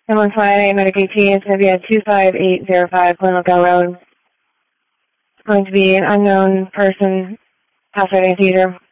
158 Medicaid T, it's going to be at 25805 Glenville Road. It's going to be an unknown person, house-riding seizure.